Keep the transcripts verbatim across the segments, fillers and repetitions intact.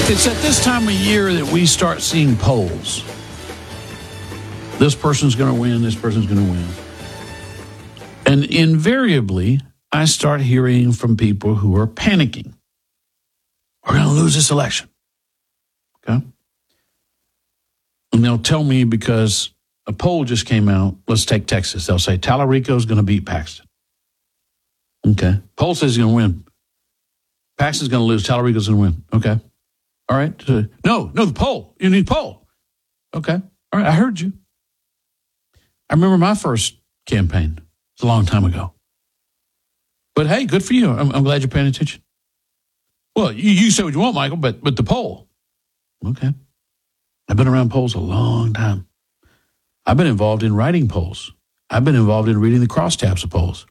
It's at this time of year that we start seeing polls. This person's going to win, this person's going to win. And invariably, I start hearing from people who are panicking. We're going to lose this election. Okay? And they'll tell me because a poll just came out. Let's take Texas. They'll say Tallarico's going to beat Paxton. Okay. Poll says he's going to win. Paxton's going to lose. Tallarico's going to win. Okay. All right. So, no, no, the poll. You need poll. Okay. All right. I heard you. I remember my first campaign. It's a long time ago. But hey, good for you. I'm, I'm glad you're paying attention. Well, you, you say what you want, Michael, but but the poll. Okay. I've been around polls a long time. I've been involved in writing polls. I've been involved in reading the crosstabs of polls.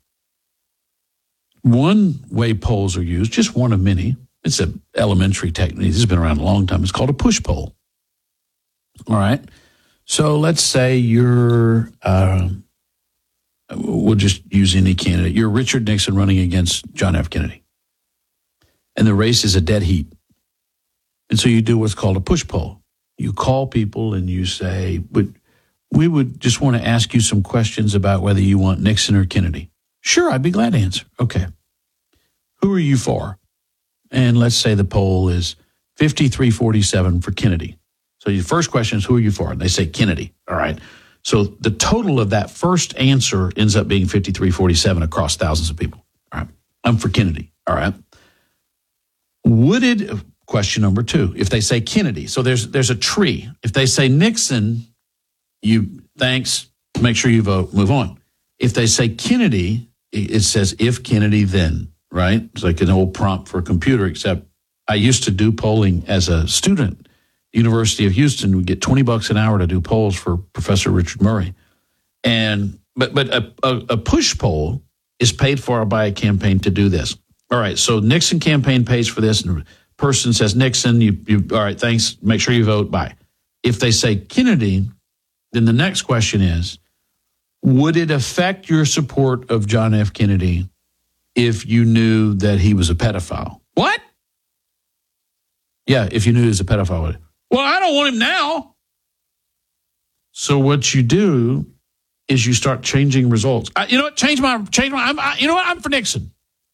One way polls are used, just one of many, it's an elementary technique. This has been around a long time. It's called a push poll. All right. So let's say you're, uh, we'll just use any candidate. You're Richard Nixon running against John F. Kennedy. And the race is a dead heat. And so you do what's called a push poll. You call people and you say, but we would just want to ask you some questions about whether you want Nixon or Kennedy. Sure, I'd be glad to answer. Okay. Who are you for? And let's say the poll is fifty-three forty-seven for Kennedy. So your first question is, who are you for? And they say Kennedy. All right. So the total of that first answer ends up being fifty-three forty-seven across thousands of people. All right. I'm for Kennedy. All right. Would it, question number two, if they say Kennedy, so there's there's a tree. If they say Nixon, you, thanks, make sure you vote, move on. If they say Kennedy, it says if Kennedy, then, right? It's like an old prompt for a computer, except I used to do polling as a student. University of Houston would get twenty bucks an hour to do polls for Professor Richard Murray. And but but a, a, a push poll is paid for by a campaign to do this. All right, so Nixon campaign pays for this, and the person says Nixon, you, you all right, thanks, make sure you vote, bye. If they say Kennedy, then the next question is, would it affect your support of John F. Kennedy if you knew that he was a pedophile? What? Yeah, if you knew he was a pedophile. Well, I don't want him now. So what you do is you start changing results. I, you know what? Change my, change my, I'm, I, you know what? I'm for Nixon.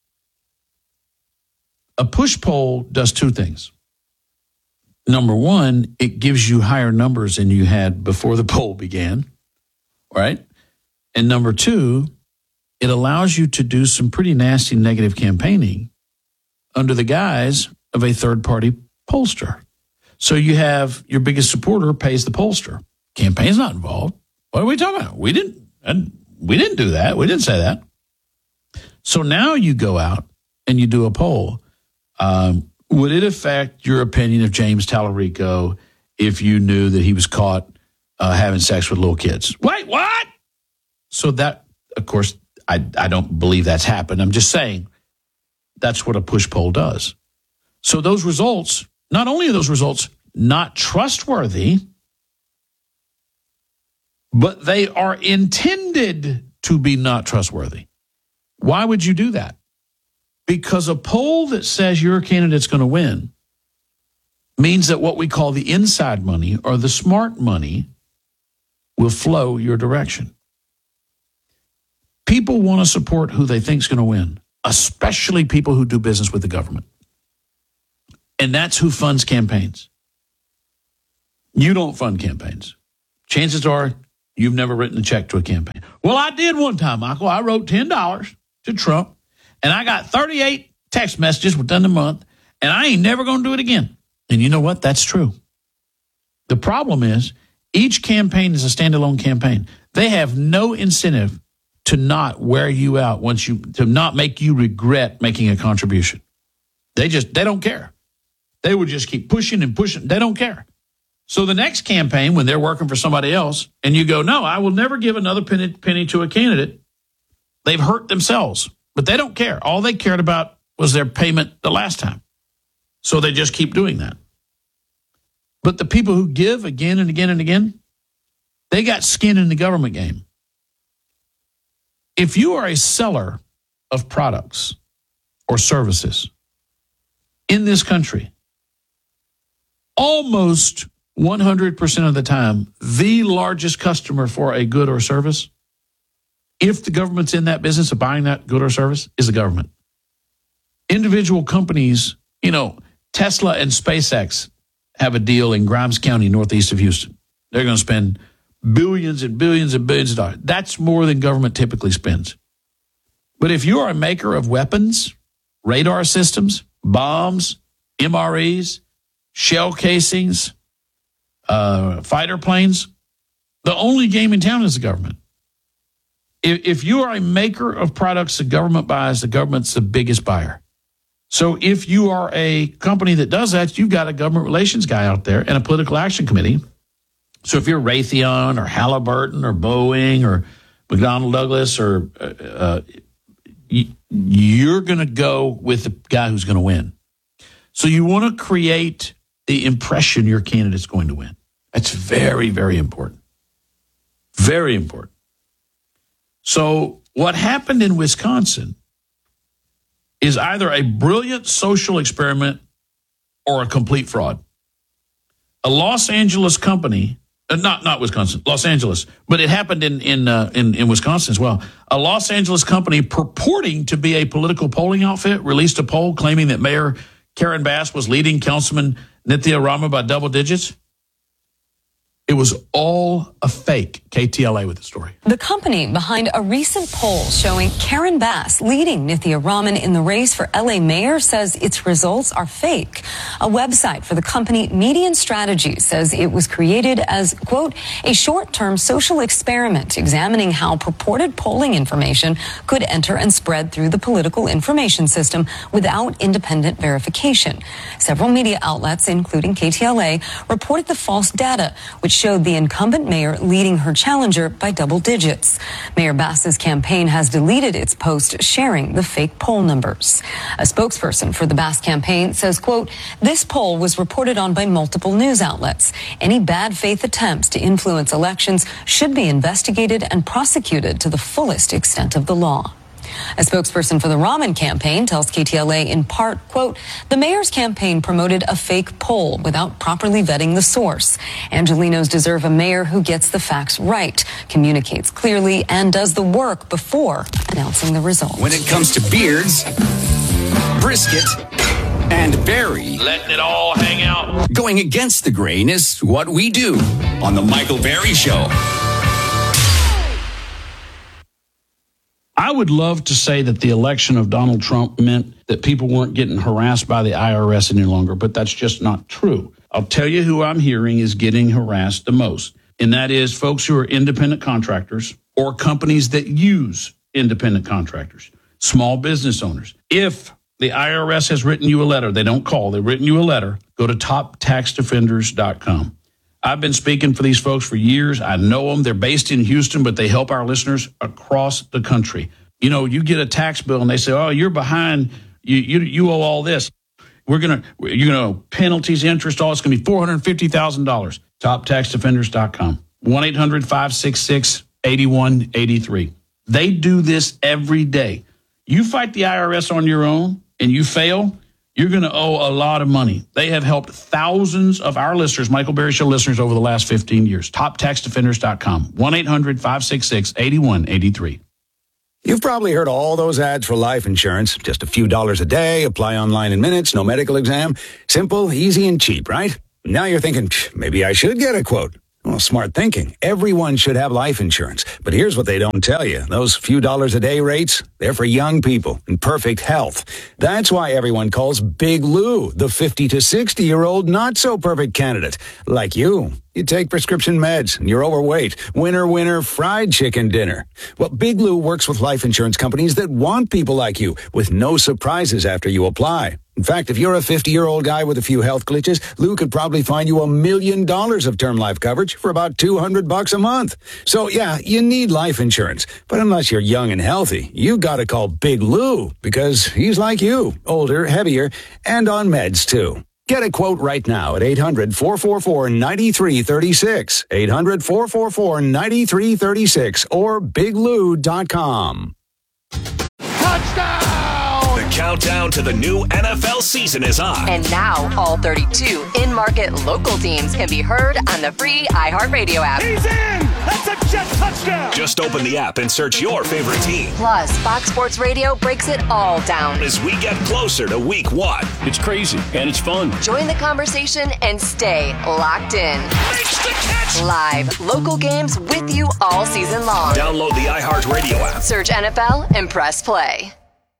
A push poll does two things. Number one, it gives you higher numbers than you had before the poll began, right? And number two, it allows you to do some pretty nasty negative campaigning under the guise of a third-party pollster. So you have your biggest supporter pays the pollster. Campaign's not involved. What are we talking about? We didn't, we didn't do that. We didn't say that. So now you go out and you do a poll. Um, would it affect your opinion of James Tallarico if you knew that he was caught uh, having sex with little kids? Wait, what? So that, of course, I, I don't believe that's happened. I'm just saying that's what a push poll does. So those results, not only are those results not trustworthy, but they are intended to be not trustworthy. Why would you do that? Because a poll that says your candidate's going to win means that what we call the inside money or the smart money will flow your direction. People want to support who they think is going to win, especially people who do business with the government. And that's who funds campaigns. You don't fund campaigns. Chances are you've never written a check to a campaign. Well, I did one time, Michael. I wrote ten dollars to Trump, and I got thirty-eight text messages within the month, and I ain't never going to do it again. And you know what? That's true. The problem is each campaign is a standalone campaign. They have no incentive to not wear you out once you, to not make you regret making a contribution. They just, they don't care. They would just keep pushing and pushing. They don't care. So the next campaign, when they're working for somebody else, and you go, no, I will never give another penny, penny to a candidate, they've hurt themselves. But they don't care. All they cared about was their payment the last time. So they just keep doing that. But the people who give again and again and again, they got skin in the government game. If you are a seller of products or services in this country, almost one hundred percent of the time, the largest customer for a good or service, if the government's in that business of buying that good or service, is the government. Individual companies, you know, Tesla and SpaceX have a deal in Grimes County, northeast of Houston. They're going to spend billions and billions and billions of dollars. That's more than government typically spends. But if you are a maker of weapons, radar systems, bombs, M R Es, shell casings, uh, fighter planes, the only game in town is the government. If, if you are a maker of products the government buys, the government's the biggest buyer. So if you are a company that does that, you've got a government relations guy out there and a political action committee. So if you're Raytheon or Halliburton or Boeing or McDonnell Douglas, or uh, uh, you're going to go with the guy who's going to win. So you want to create the impression your candidate's going to win. That's very, very important. Very important. So what happened in Wisconsin is either a brilliant social experiment or a complete fraud. A Los Angeles company, uh, not not Wisconsin, Los Angeles, but it happened in in, uh, in in Wisconsin as well. A Los Angeles company purporting to be a political polling outfit released a poll claiming that Mayor Karen Bass was leading Councilman Nithya Rama by double digits. It was all a fake. K T L A with the story. The company behind a recent poll showing Karen Bass leading Nithya Raman in the race for L A mayor says its results are fake. A website for the company, Median Strategy, says it was created as, quote, a short-term social experiment examining how purported polling information could enter and spread through the political information system without independent verification. Several media outlets, including K T L A, reported the false data, which showed the incumbent mayor leading her challenger by double digits. Mayor Bass's campaign has deleted its post sharing the fake poll numbers. A spokesperson for the Bass campaign says, quote, this poll was reported on by multiple news outlets. Any bad faith attempts to influence elections should be investigated and prosecuted to the fullest extent of the law. A spokesperson for the Raman campaign tells K T L A in part, quote, the mayor's campaign promoted a fake poll without properly vetting the source. Angelenos deserve a mayor who gets the facts right, communicates clearly, and does the work before announcing the result. When it comes to beards, brisket, and Barry, letting it all hang out. Going against the grain is what we do on the Michael Barry Show. I would love to say that the election of Donald Trump meant that people weren't getting harassed by the I R S any longer, but that's just not true. I'll tell you who I'm hearing is getting harassed the most, and that is folks who are independent contractors or companies that use independent contractors, small business owners. If the I R S has written you a letter, they don't call, they've written you a letter, go to top tax defenders dot com. I've been speaking for these folks for years. I know them. They're based in Houston, but they help our listeners across the country. You know, you get a tax bill and they say, oh, you're behind. You you, you owe all this. We're going to, you know, penalties, interest, all it's going to be four hundred fifty thousand dollars. top tax defenders dot com. one eight hundred five six six eight one eight three. They do this every day. You fight the I R S on your own and you fail, you're going to owe a lot of money. They have helped thousands of our listeners, Michael Barry Show listeners, over the last fifteen years. top tax defenders dot com. one eight hundred five six six eight one eight three. You've probably heard all those ads for life insurance. Just a few dollars a day, apply online in minutes, no medical exam. Simple, easy, and cheap, right? Now you're thinking, maybe I should get a quote. Well, smart thinking. Everyone should have life insurance. But here's what they don't tell you. Those few dollars a day rates, they're for young people in perfect health. That's why everyone calls Big Lou the fifty to sixty-year-old not-so-perfect candidate. Like you. You take prescription meds and you're overweight. Winner, winner, fried chicken dinner. Well, Big Lou works with life insurance companies that want people like you with no surprises after you apply. In fact, if you're a fifty-year-old guy with a few health glitches, Lou could probably find you a million dollars of term life coverage for about two hundred bucks a month. So, yeah, you need life insurance. But unless you're young and healthy, you got to call Big Lou because he's like you, older, heavier, and on meds, too. Get a quote right now at eight hundred four four four nine three three six, eight hundred four four four nine three three six, or big lou dot com. Touchdown! The countdown to the new N F L season is on. And now, all thirty-two in-market local teams can be heard on the free iHeartRadio app. He's in! That's a jet touchdown! Just open the app and search your favorite team. Plus, Fox Sports Radio breaks it all down as we get closer to week one. It's crazy, and it's fun. Join the conversation and stay locked in. Makes the catch! Live, local games with you all season long. Download the iHeartRadio app. Search N F L and press play.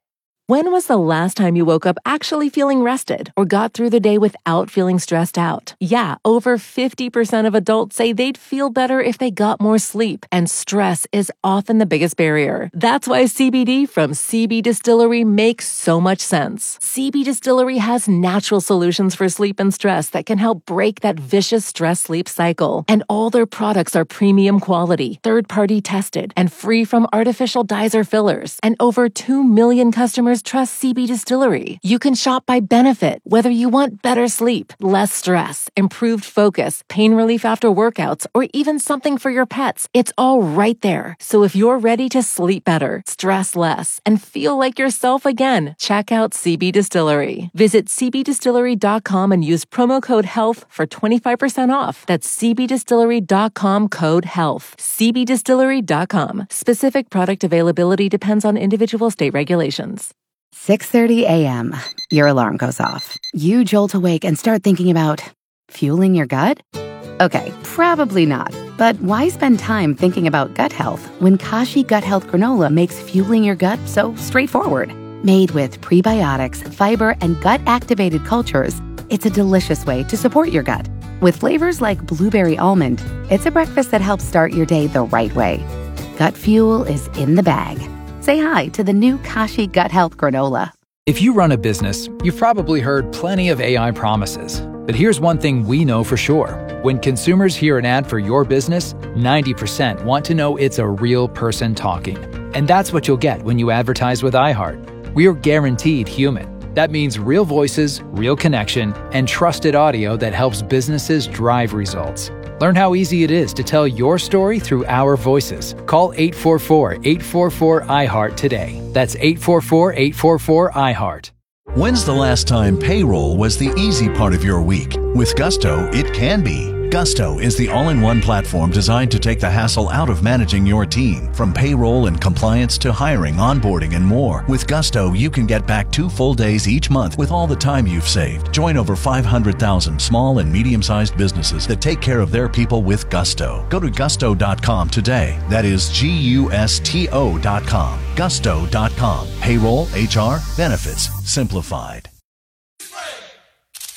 When was the last time you woke up actually feeling rested or got through the day without feeling stressed out? Yeah, over fifty percent of adults say they'd feel better if they got more sleep, and stress is often the biggest barrier. That's why C B D from C B Distillery makes so much sense. C B Distillery has natural solutions for sleep and stress that can help break that vicious stress-sleep cycle. And all their products are premium quality, third-party tested, and free from artificial dyes or fillers. And over two million customers trust C B Distillery. You can shop by benefit, whether you want better sleep, less stress, improved focus, pain relief after workouts, or even something for your pets. It's all right there. So if you're ready to sleep better, stress less, and feel like yourself again, check out C B Distillery. Visit c b distillery dot com and use promo code HEALTH for twenty-five percent off. That's c b distillery dot com code HEALTH. c b distillery dot com. Specific product availability depends on individual state regulations. six thirty a.m. Your alarm goes off. You jolt awake and start thinking about fueling your gut? Okay, probably not. But why spend time thinking about gut health when Kashi Gut Health Granola makes fueling your gut so straightforward? Made with prebiotics, fiber, and gut-activated cultures, it's a delicious way to support your gut. With flavors like blueberry almond, it's a breakfast that helps start your day the right way. Gut fuel is in the bag. Say hi to the new Kashi Gut Health Granola. If you run a business, you've probably heard plenty of A I promises. But here's one thing we know for sure. When consumers hear an ad for your business, ninety percent want to know it's a real person talking. And that's what you'll get when you advertise with iHeart. We're guaranteed human. That means real voices, real connection, and trusted audio that helps businesses drive results. Learn how easy it is to tell your story through our voices. Call eight four four, eight four four, I heart today. That's eight four four, eight four four, I heart. When's the last time payroll was the easy part of your week? With Gusto, it can be. Gusto is the all-in-one platform designed to take the hassle out of managing your team. From payroll and compliance to hiring, onboarding, and more. With Gusto, you can get back two full days each month with all the time you've saved. Join over five hundred thousand small and medium-sized businesses that take care of their people with Gusto. Go to gusto dot com today. That is G U S T O dot com. gusto dot com. Payroll, H R, benefits, simplified.